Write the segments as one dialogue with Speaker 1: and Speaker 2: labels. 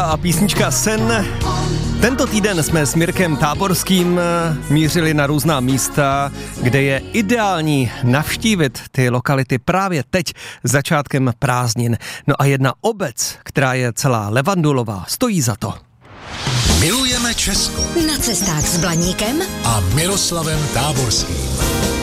Speaker 1: A písnička Sen. Tento týden jsme s Mirkem Táborským mířili na různá místa, kde je ideální navštívit ty lokality právě teď, začátkem prázdnin. No a jedna obec, která je celá levandulová, stojí za to.
Speaker 2: Milujeme Česko.
Speaker 3: Na cestách s Blaníkem
Speaker 2: A Miroslavem Táborským.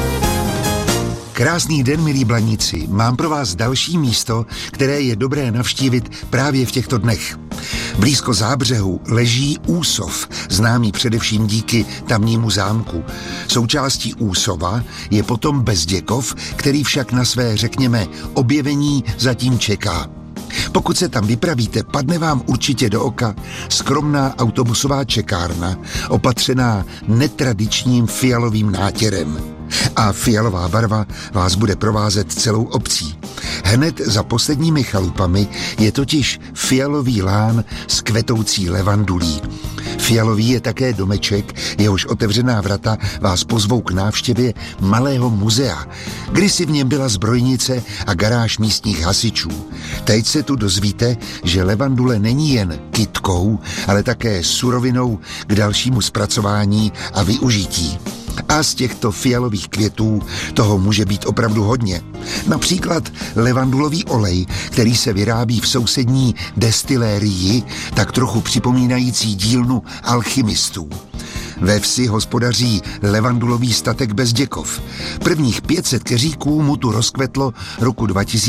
Speaker 4: Krásný den, milí Blaníci. Mám pro vás další místo, které je dobré navštívit právě v těchto dnech. Blízko Zábřehu leží Úsov, známý především díky tamnímu zámku. Součástí Úsova je potom Bezděkov, který však na své, řekněme, objevení zatím čeká. Pokud se tam vypravíte, padne vám určitě do oka skromná autobusová čekárna, opatřená netradičním fialovým nátěrem. A fialová barva vás bude provázet celou obcí. Hned za posledními chalupami je totiž fialový lán s kvetoucí levandulí. Fialový je také domeček, jehož otevřená vrata vás pozvou k návštěvě malého muzea. Kdysi v něm byla zbrojnice a garáž místních hasičů. Teď se tu dozvíte, že levandule není jen kytkou, ale také surovinou k dalšímu zpracování a využití. A z těchto fialových květů toho může být opravdu hodně. Například levandulový olej, který se vyrábí v sousední destilérii, tak trochu připomínající dílnu alchymistů. Ve vsi hospodaří levandulový statek Bezděkov. Prvních 500 keříků mu tu rozkvetlo roku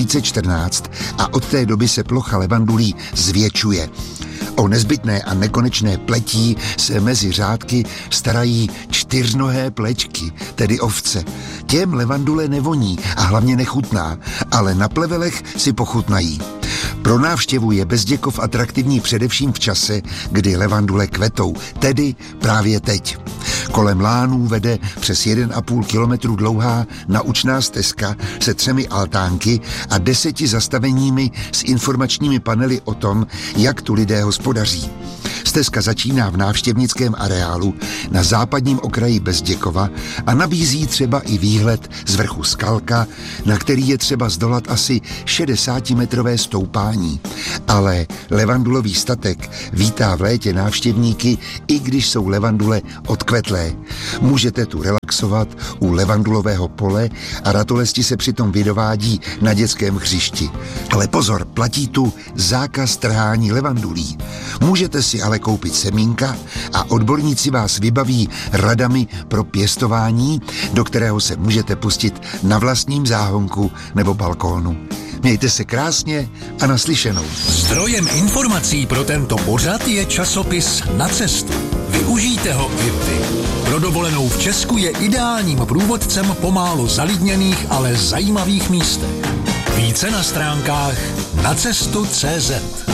Speaker 4: 2014 a od té doby se plocha levandulí zvětšuje. O nezbytné a nekonečné pletí se mezi řádky starají čtyřnohé plečky, tedy ovce. Těm levandule nevoní a hlavně nechutná, ale na plevelech si pochutnají. Pro návštěvu je Bezděkov atraktivní především v čase, kdy levandule kvetou, tedy právě teď. Kolem lánů vede přes 1,5 kilometru dlouhá naučná stezka se 3 altánky a 10 zastaveními s informačními panely o tom, jak tu lidé hospodaří. Stezka začíná v návštěvnickém areálu na západním okraji Bezděkova a nabízí třeba i výhled z vrchu Skalka, na který je třeba zdolat asi 60metrové stoupání. Ale levandulový statek vítá v létě návštěvníky, i když jsou levandule odkvetlé. Můžete tu relaxovat u levandulového pole a ratolesti se přitom vydovádí na dětském hřišti. Ale pozor, platí tu zákaz trhání levandulí. Můžete si ale koupit semínka a odborníci vás vybaví radami pro pěstování, do kterého se můžete pustit na vlastním záhonku nebo balkónu. Mějte se krásně a naslyšenou.
Speaker 2: Zdrojem informací pro tento pořad je časopis Na cestu. Využijte ho i vy. Pro dovolenou v Česku je ideálním průvodcem po málo zalidněných, ale zajímavých místech. Více na stránkách nacestu.cz.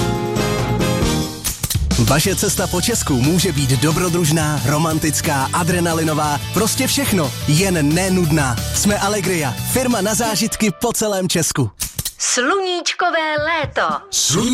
Speaker 5: Vaše cesta po Česku může být dobrodružná, romantická, adrenalinová, prostě všechno, jen nenudná. Jsme Allegria, firma na zážitky po celém Česku.
Speaker 3: sluníčkové léto.